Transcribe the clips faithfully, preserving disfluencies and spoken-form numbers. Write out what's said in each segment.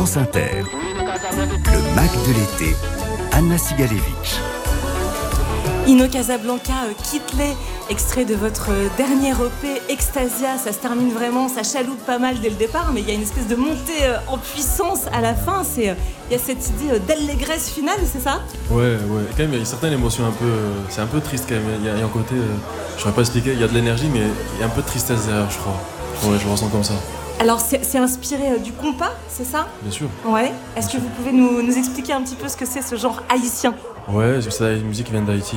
France Inter. Le Mac de l'été, Anna Sigalevitch. Ino Casablanca, euh, Kitley, extrait de votre euh, dernier E P, Extasia. Ça se termine vraiment, ça chaloupe pas mal dès le départ, mais il y a une espèce de montée euh, en puissance à la fin. C'est, euh, il y a cette idée euh, d'allégresse finale, c'est ça? Ouais, ouais. Quand même, il y a une certaine émotion un peu... Euh, c'est un peu triste quand même. Il y a, il y a un côté... Euh, je ne saurais pas expliquer. Il y a de l'énergie, mais il y a un peu de tristesse derrière, je crois. Ouais, je le ressens comme ça. Alors, c'est, c'est inspiré euh, du compas, c'est ça? Bien sûr. Ouais. Est-ce que vous pouvez nous, nous expliquer un petit peu ce que c'est, ce genre haïtien? Ouais, c'est une musique qui vient d'Haïti,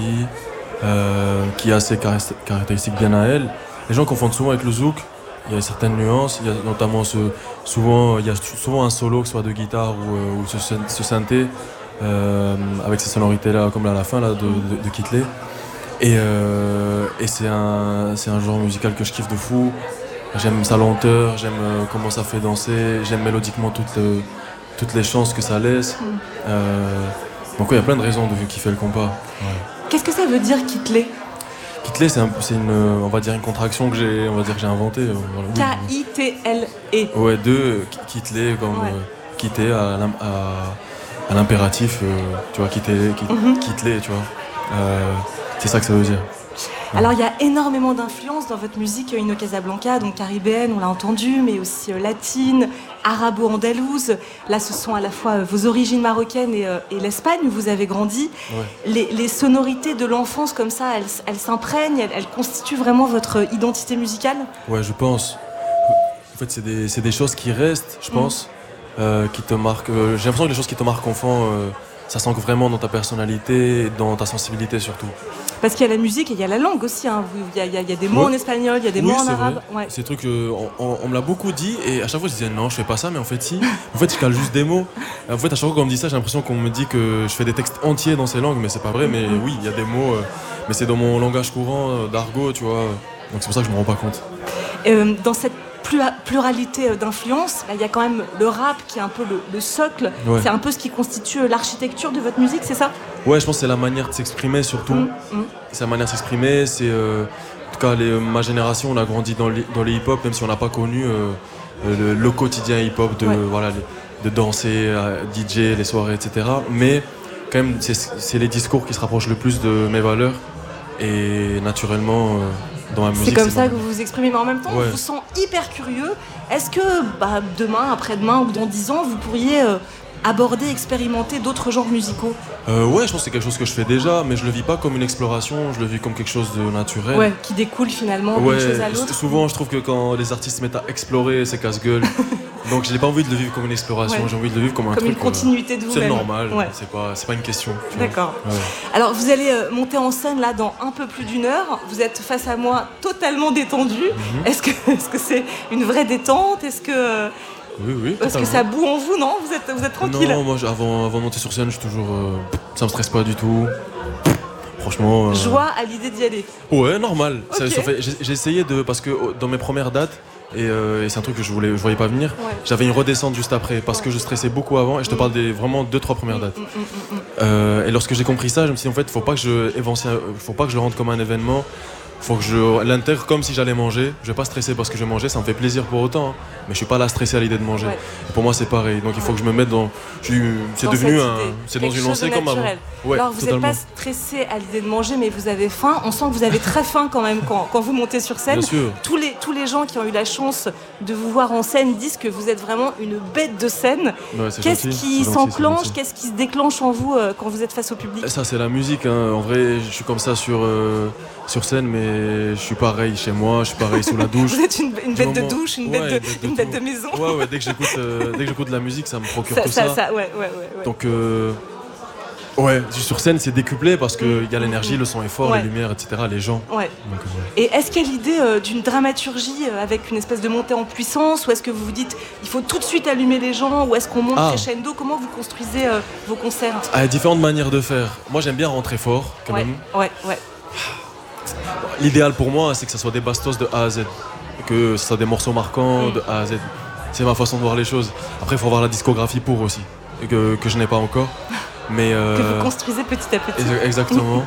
euh, qui a ses caractéristiques bien à elle. Les gens confondent souvent avec le zouk. Il y a certaines nuances. Il y a notamment ce, souvent, il y a souvent un solo, que ce soit de guitare ou, euh, ou ce, ce synthé, euh, avec ces sonorités-là, comme là, à la fin là, de, de, de Kitley. Et, euh, et c'est un, c'est un genre musical que je kiffe de fou. J'aime sa lenteur, j'aime euh, comment ça fait danser, j'aime mélodiquement toutes, le, toutes les chances que ça laisse. Euh, donc il ouais, y a plein de raisons de kiffer le compas. Ouais. Qu'est-ce que ça veut dire Kitley? Kitley, c'est, un, c'est une, on va dire une contraction que j'ai, on va dire que j'ai inventée. Voilà. K I T L E. Ouais, de Kitley comme ouais. euh, quitter à, à, à l'impératif, euh, tu vois, quitter, quitter, mm-hmm. Kitley, tu vois. Euh, c'est ça que ça veut dire. Alors il y a énormément d'influences dans votre musique, Ino Casablanca, donc caribéenne, on l'a entendu, mais aussi euh, latine, arabo-andalouse. Là, ce sont à la fois euh, vos origines marocaines et, euh, et l'Espagne où vous avez grandi. Ouais. Les, les sonorités de l'enfance comme ça, elles, elles s'imprègnent, elles, elles constituent vraiment votre identité musicale? Ouais, je pense. En fait, c'est des, c'est des choses qui restent, je pense, mmh. euh, qui te marquent. Euh, j'ai l'impression que les choses qui te marquent enfant, euh, ça s'ancre vraiment dans ta personnalité, dans ta sensibilité surtout. Parce qu'il y a la musique et il y a la langue aussi. Hein. Il, y a, il, y a, il y a des mots ouais. en espagnol, il y a des oui, mots en arabe. Ouais. C'est des trucs, euh, on, on me l'a beaucoup dit et à chaque fois je disais non, je fais pas ça, mais en fait si. En fait, je cale juste des mots. En fait, à chaque fois qu'on me dit ça, j'ai l'impression qu'on me dit que je fais des textes entiers dans ces langues, mais c'est pas vrai. Mais oui, il y a des mots, euh, mais c'est dans mon langage courant, euh, d'argot, tu vois. Donc c'est pour ça que je me rends pas compte. Euh, dans cette pluralité d'influences, il y a quand même le rap qui est un peu le, le socle. Ouais. C'est un peu ce qui constitue l'architecture de votre musique, c'est ça? Ouais, je pense que c'est la manière de s'exprimer surtout. Mmh, mmh. C'est la manière de s'exprimer. C'est, euh, en tout cas, les, ma génération, on a grandi dans les, dans les hip-hop, même si on n'a pas connu euh, le, le quotidien hip-hop de, ouais. voilà, de danser, euh, D J, les soirées, et cetera. Mais quand même, c'est, c'est les discours qui se rapprochent le plus de mes valeurs. Et naturellement... Euh, Dans la musique, c'est comme c'est ça bon. que vous vous exprimez, mais en même temps, ouais. on vous sent hyper curieux. Est-ce que bah, demain, après-demain ou dans dix ans, vous pourriez euh, aborder, expérimenter d'autres genres musicaux? euh, Ouais, je pense que c'est quelque chose que je fais déjà, mais je le vis pas comme une exploration, je le vis comme quelque chose de naturel. Ouais, qui découle finalement ouais, d'une chose à l'autre. Souvent, je trouve que quand les artistes se mettent à explorer, c'est casse-gueule. Donc, je n'ai pas envie de le vivre comme une exploration, ouais. j'ai envie de le vivre comme un comme truc. Comme une continuité euh, de vous-même. C'est normal, ouais. c'est pas, c'est pas une question. D'accord. Ouais. Alors, vous allez euh, monter en scène là dans un peu plus d'une heure. Vous êtes face à moi totalement détendu. Mm-hmm. Est-ce que, est-ce que c'est une vraie détente? Est-ce que, euh, oui, oui, est-ce que ça boue en vous, non? Vous êtes, vous êtes tranquille? Non, moi, avant, avant de monter sur scène, je suis toujours. Euh, ça me stresse pas du tout. Franchement. Euh... Joie à l'idée d'y aller. Ouais, normal. Okay. Ça, ça fait, j'ai, j'ai essayé de. Parce que dans mes premières dates, et, euh, et c'est un truc que je voulais, je voyais pas venir, ouais. j'avais une redescente juste après parce ouais. que je stressais beaucoup avant. Et je te mmh. parle des vraiment deux, trois premières dates. Mmh, mmh, mmh. Euh, et lorsque j'ai compris ça, je me suis dit en fait, faut pas que je évince, faut pas que je le rende comme un événement. Faut que je l'intègre comme si j'allais manger. Je vais pas stresser parce que je vais manger, ça me fait plaisir pour autant, hein. Mais je suis pas là stressé à l'idée de manger. Ouais. Pour moi, c'est pareil. Donc il faut ouais. que je me mette dans. Je, c'est dans devenu un. C'est dans une lancée comme avant. Ouais, alors vous n'êtes pas stressé à l'idée de manger, mais vous avez faim. On sent que vous avez très faim quand même quand, quand vous montez sur scène. Bien sûr. Tous les tous les gens qui ont eu la chance de vous voir en scène disent que vous êtes vraiment une bête de scène. Ouais, qu'est-ce gentil, qui c'est s'enclenche, gentil, qu'est-ce qui se déclenche en vous euh, quand vous êtes face au public? Ça, c'est la musique. Hein. En vrai, je suis comme ça sur euh, sur scène, mais je suis pareil chez moi, je suis pareil sous la douche. Vous êtes une, une bête moment... de douche, une, ouais, bête, de, une, bête, de, une bête de maison. Ouais, ouais, dès que j'écoute, euh, dès que j'écoute de la musique, ça me procure ça, tout ça. ça. ça ouais, ouais, ouais, ouais. Donc, euh, ouais, sur scène, c'est décuplé parce qu'il mmh, y a l'énergie, mmh. le son est fort, ouais. les lumières, et cetera, les gens. Ouais. Donc, ouais. Et est-ce qu'il y a l'idée euh, d'une dramaturgie euh, avec une espèce de montée en puissance, ou est-ce que vous vous dites il faut tout de suite allumer les gens, ou est-ce qu'on monte ah. crescendo? Comment vous construisez euh, vos concerts? Il y a différentes manières de faire. Moi, j'aime bien rentrer fort, quand ouais. même. Ouais, ouais. L'idéal pour moi, c'est que ça soit des bastos de A à Z, que ce soit des morceaux marquants mmh. de A à Z. C'est ma façon de voir les choses. Après, il faut avoir la discographie pour aussi, que, que je n'ai pas encore. Mais euh... que vous construisez petit à petit. Exactement.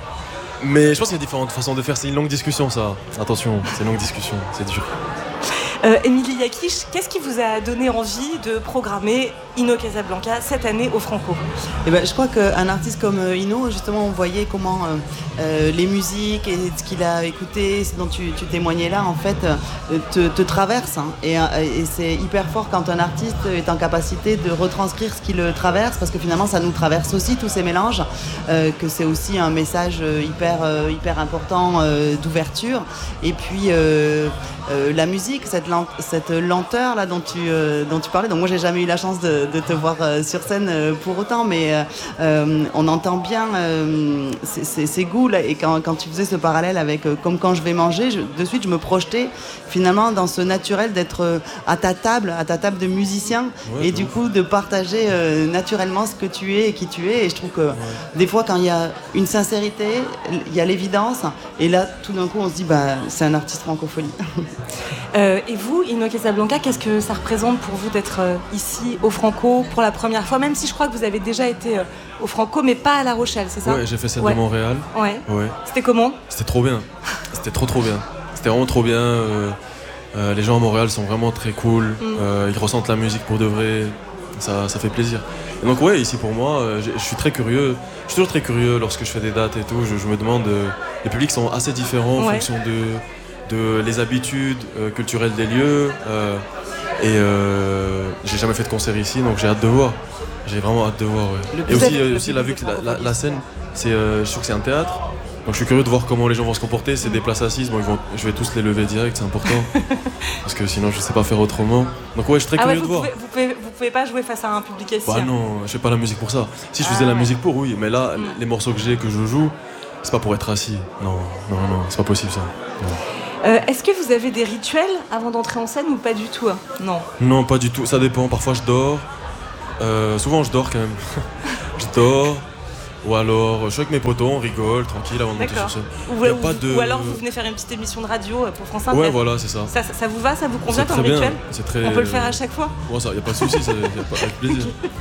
Mais je pense qu'il y a différentes façons de faire. C'est une longue discussion, ça. Attention, c'est une longue discussion, c'est dur. Euh, Émilie Yakish, qu'est-ce qui vous a donné envie de programmer Ino Casablanca cette année au Franco ? Eh ben, je crois qu'un artiste comme Ino, justement, on voyait comment euh, euh, les musiques et ce qu'il a écouté, ce dont tu, tu témoignais là, en fait, euh, te, te traversent. Hein. Et, et c'est hyper fort quand un artiste est en capacité de retranscrire ce qui le traverse, parce que finalement, ça nous traverse aussi, tous ces mélanges, euh, que c'est aussi un message hyper, euh, hyper important euh, d'ouverture. Et puis, euh, euh, la musique, cette, lent, cette lenteur là dont tu, euh, dont tu parlais. Donc moi, j'ai jamais eu la chance de, de te voir euh, sur scène euh, pour autant, mais euh, euh, on entend bien euh, ces, ces, ces goûts là. Et quand, quand tu faisais ce parallèle avec euh, comme quand je vais manger, je, de suite, je me projetais finalement dans ce naturel d'être euh, à ta table, à ta table de musicien, ouais, et du coup de partager euh, naturellement ce que tu es et qui tu es. Et je trouve que ouais. des fois, quand il y a une sincérité, il y a l'évidence, et là, tout d'un coup, on se dit, bah, c'est un artiste francophonie. Euh, et vous, Ino Casablanca, qu'est-ce que ça représente pour vous d'être euh, ici au Franco pour la première fois, même si je crois que vous avez déjà été euh, au Franco, mais pas à La Rochelle, c'est ça ? Ouais, j'ai fait celle ouais. de Montréal. Ouais. ouais. C'était comment ? C'était trop bien. C'était trop trop bien. C'était vraiment trop bien. Euh, euh, les gens à Montréal sont vraiment très cool. Mm. Euh, ils ressentent la musique pour de vrai. Ça, ça fait plaisir. Et donc ouais, ici pour moi, euh, je suis très curieux. Je suis toujours très curieux lorsque je fais des dates et tout. Je, je me demande. Euh, les publics sont assez différents en ouais. fonction de, de les habitudes euh, culturelles des lieux. Euh, et euh, j'ai jamais fait de concert ici, donc j'ai hâte de voir. J'ai vraiment hâte de voir. Ouais. Et aussi, euh, aussi la, vu que la, la, la scène, c'est, euh, je suis sûr que c'est un théâtre. Donc je suis curieux de voir comment les gens vont se comporter. C'est des places assises, bon, ils vont, je vais tous les lever direct, c'est important. Parce que sinon je sais pas faire autrement. Donc ouais, je suis très ah curieux ouais, de voir. Pouvez, vous, pouvez, vous pouvez pas jouer face à un public assis. Bah non, je fais pas la musique pour ça. Si je faisais ah, la ouais. musique pour, oui, mais là, mm. les morceaux que j'ai, que je joue, c'est pas pour être assis. Non, non, non, c'est pas possible ça. Euh, est-ce que vous avez des rituels avant d'entrer en scène ou pas du tout ? Non. Non, pas du tout, ça dépend. Parfois je dors. Euh, souvent je dors quand même. je dors. Ou alors, je suis avec mes potos, on rigole, tranquille, avant de monter sur scène. Ou, ou, pas de... ou alors, vous venez faire une petite émission de radio pour France Inter. Ouais, voilà, c'est ça. Ça, ça, ça vous va, ça vous convient c'est comme très rituel ? Bien. C'est très... On peut le faire à chaque fois ? Bon, ça, y a pas de souci, c'est pas avec plaisir.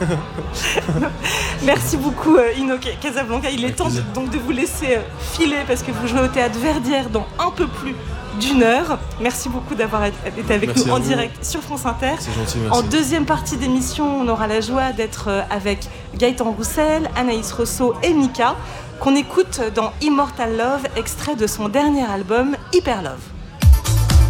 Merci beaucoup, euh, Ino Casablanca. Il est avec temps plaisir. donc de vous laisser filer parce que vous jouez au Théâtre Verdière dans un peu plus d'une heure. Merci beaucoup d'avoir été avec merci nous en vous. direct sur France Inter. C'est gentil, merci. En deuxième partie d'émission, on aura la joie d'être avec Gaëtan Roussel, Anaïs Rousseau et Mika, qu'on écoute dans Immortal Love, extrait de son dernier album Hyper Love.